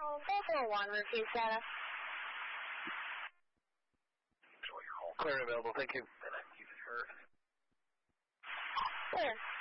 Oh, 441, repeat status. Clear and available, thank you. Clear.